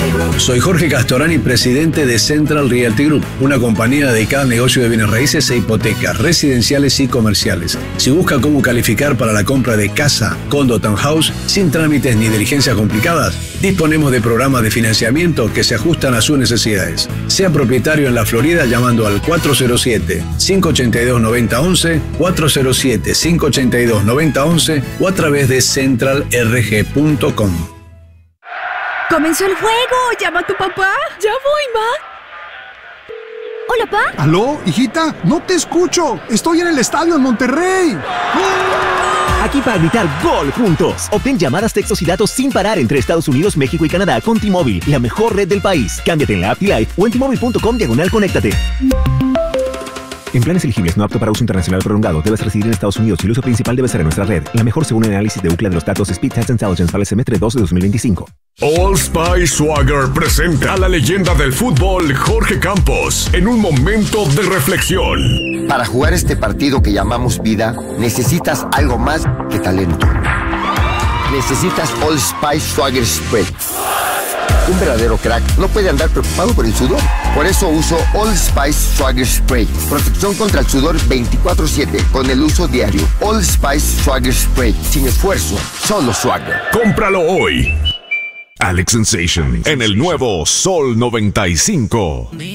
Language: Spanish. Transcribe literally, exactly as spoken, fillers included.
Soy Jorge Castorani, presidente de Central Realty Group, una compañía dedicada al negocio de bienes raíces e hipotecas residenciales y comerciales. Si busca cómo calificar para la compra de casa, condo, townhouse, sin trámites ni diligencias complicadas, disponemos de programas de financiamiento que se ajustan a sus necesidades. Sea propietario en la Florida llamando al cuatro cero siete, cinco ocho dos, nueve cero uno uno, cuatro cero siete, cinco ocho dos, nueve cero uno uno o a través de central r g punto com. ¡Comenzó el juego! ¡Llama a tu papá! ¡Ya voy, ma! ¿Hola, pa? ¿Aló, hijita? No te escucho. Estoy en el estadio en Monterrey. Aquí para gritar gol juntos. Obtén llamadas, textos y datos sin parar entre Estados Unidos, México y Canadá con T-Mobile, la mejor red del país. Cámbiate en la app T-Life o en T-Mobile punto com diagonal conéctate. En planes elegibles no apto para uso internacional prolongado, debes residir en Estados Unidos y el uso principal debe ser en nuestra red. La mejor según el análisis de U C L A de los datos Speed Test Intelligence para el semestre dos de dos mil veinticinco. Old Spice Swagger presenta a la leyenda del fútbol Jorge Campos en un momento de reflexión. Para jugar este partido que llamamos vida, necesitas algo más que talento. Necesitas Old Spice Swagger Spray. Un verdadero crack no puede andar preocupado por el sudor. Por eso uso Old Spice Swagger Spray. Protección contra el sudor veinticuatro siete con el uso diario. Old Spice Swagger Spray. Sin esfuerzo, solo Swagger. Cómpralo hoy. Alex Sensation en el nuevo Sol noventa y cinco.